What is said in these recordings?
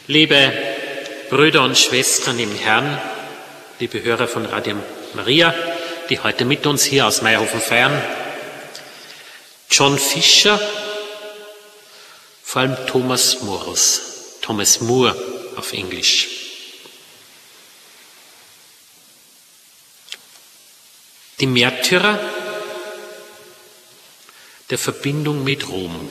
Liebe Brüder und Schwestern im Herrn, liebe Hörer von Radio Maria, die heute mit uns hier aus Meierhofen feiern, John Fischer, vor allem Thomas More auf Englisch. Die Märtyrer der Verbindung mit Rom.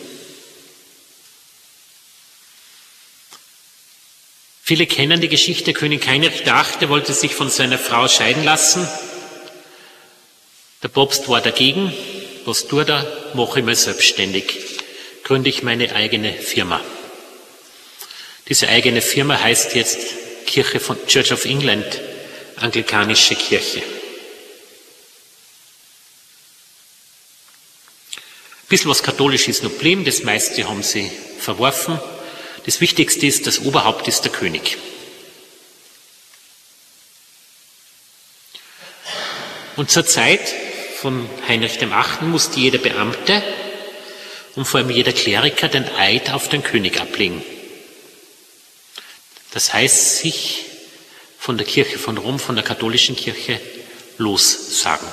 Viele kennen die Geschichte. König Heinrich VIII. Wollte sich von seiner Frau scheiden lassen. Der Papst war dagegen. Was tut er? Mache ich mal selbstständig. Gründe ich meine eigene Firma. Diese eigene Firma heißt jetzt Kirche von Church of England, anglikanische Kirche. Ein bisschen was katholisch ist noch geblieben, das meiste haben sie verworfen. Das Wichtigste ist, das Oberhaupt ist der König. Und zur Zeit von Heinrich VIII. Musste jeder Beamte und vor allem jeder Kleriker den Eid auf den König ablegen. Das heißt, sich von der Kirche von Rom, von der katholischen Kirche lossagen.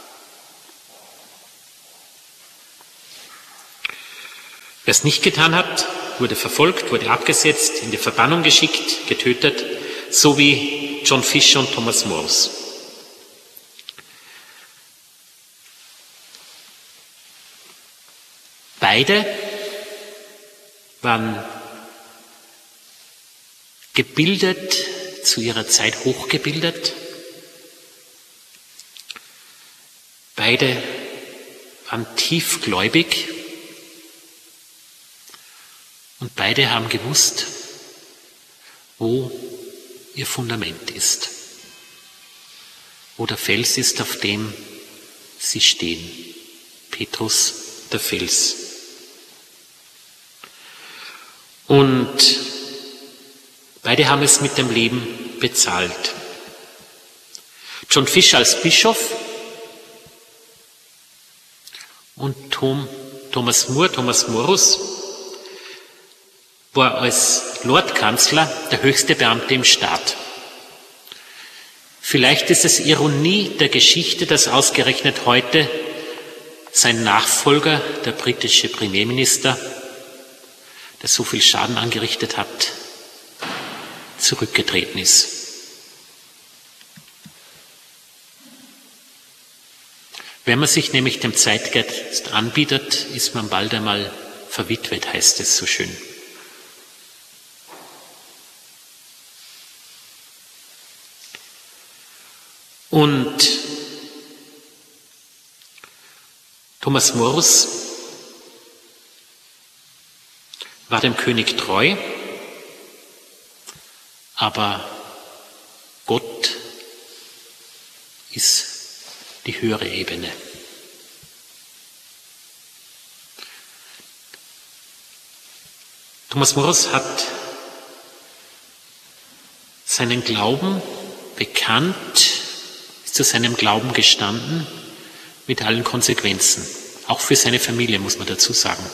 Wer es nicht getan hat, wurde verfolgt, wurde abgesetzt, in die Verbannung geschickt, getötet, so wie John Fisher und Thomas More. Beide waren gebildet, zu ihrer Zeit hochgebildet. Beide waren tiefgläubig. Und beide haben gewusst, wo ihr Fundament ist, wo der Fels ist, auf dem sie stehen. Petrus, der Fels. Und beide haben es mit dem Leben bezahlt. John Fisher als Bischof und Thomas Morus, war als Lordkanzler der höchste Beamte im Staat. Vielleicht ist es Ironie der Geschichte, dass ausgerechnet heute sein Nachfolger, der britische Premierminister, der so viel Schaden angerichtet hat, zurückgetreten ist. Wenn man sich nämlich dem Zeitgeist anbietet, ist man bald einmal verwitwet, heißt es so schön. Und Thomas Morus war dem König treu, aber Gott ist die höhere Ebene. Thomas Morus hat seinen Glauben bekannt, zu seinem Glauben gestanden, mit allen Konsequenzen. Auch für seine Familie, muss man dazu sagen.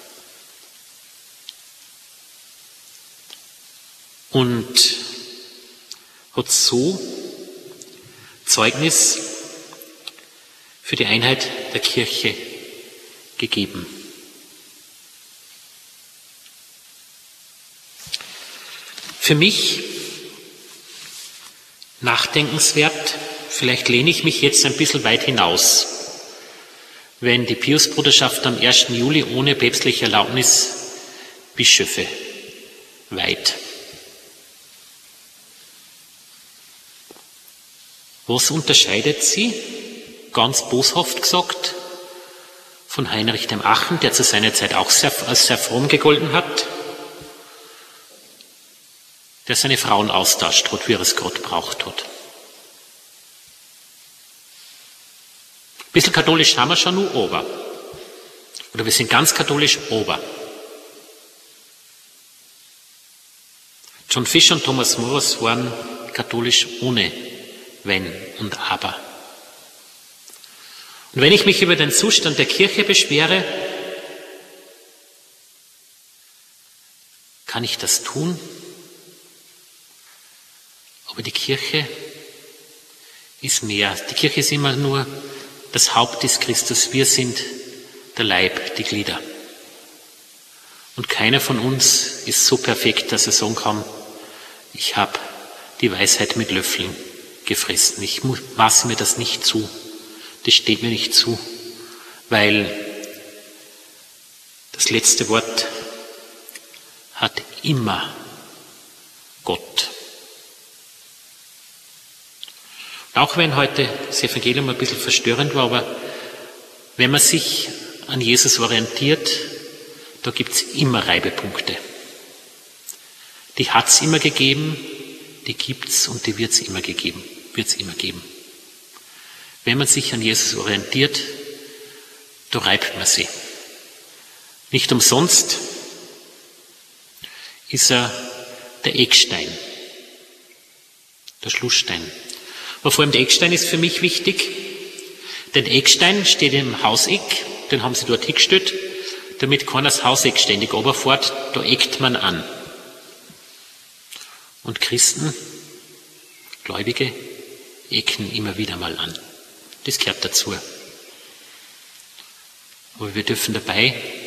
Und hat so Zeugnis für die Einheit der Kirche gegeben. Für mich nachdenkenswert, vielleicht lehne ich mich jetzt ein bisschen weit hinaus, wenn die Piusbruderschaft am 1. Juli ohne päpstliche Erlaubnis Bischöfe weiht. Was unterscheidet sie, ganz boshaft gesagt, von Heinrich VIII., der zu seiner Zeit auch als sehr fromm gegolten hat, der seine Frauen austauscht hat, wie er es Gott braucht hat. Ein bisschen katholisch haben wir schon nur ober. Oder wir sind ganz katholisch ober. John Fisher und Thomas Morus waren katholisch ohne Wenn und Aber. Und wenn ich mich über den Zustand der Kirche beschwere, kann ich das tun, Aber die Kirche ist mehr. Die Kirche ist immer nur, das Haupt ist Christus. Wir sind der Leib, die Glieder. Und keiner von uns ist so perfekt, dass er sagen kann, ich habe die Weisheit mit Löffeln gefressen. Ich maße mir das nicht zu. Das steht mir nicht zu, weil das letzte Wort hat immer Gott. Auch wenn heute das Evangelium ein bisschen verstörend war, aber wenn man sich an Jesus orientiert, da gibt es immer Reibepunkte. Die hat es immer gegeben, die gibt es und die wird es immer geben. Wenn man sich an Jesus orientiert, da reibt man sie. Nicht umsonst ist er der Eckstein, der Schlussstein. Aber vor allem der Eckstein ist für mich wichtig, denn der Eckstein steht im Hauseck, den haben sie dort hingestellt, damit keiner das Hauseck ständig runterfährt, da eckt man an. Und Christen, Gläubige, ecken immer wieder mal an. Das gehört dazu. Aber wir dürfen dabei